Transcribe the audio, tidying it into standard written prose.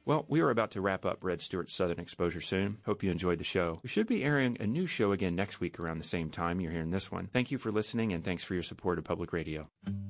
Well, we are about to wrap up Red Stewart's Southern Exposure soon. Hope you enjoyed the show. We should be airing a new show again next week around the same time you're hearing this one. Thank you for listening, and thanks for your support of Public Radio.